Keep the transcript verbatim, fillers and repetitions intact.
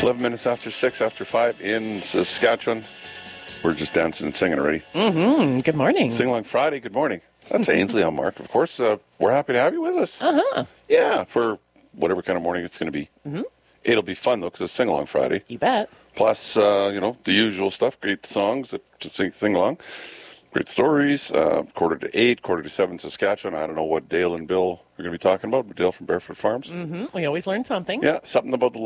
eleven minutes after six, after five in Saskatchewan. We're just dancing and singing already. Mm-hmm. Good morning. Sing Along Friday. Good morning. That's Ainsley on Mark. Of course, uh, we're happy to have you with us. Uh-huh. Yeah, for whatever kind of morning it's going to be. Mm-hmm. It'll be fun, though, because it's Sing Along Friday. You bet. Plus, uh, you know, the usual stuff, great songs that to sing, sing along, great stories, uh, quarter to eight, quarter to seven, Saskatchewan. I don't know what Dale and Bill are going to be talking about, but Dale from Barefoot Farms. Mm-hmm. We always learn something. Yeah, something about the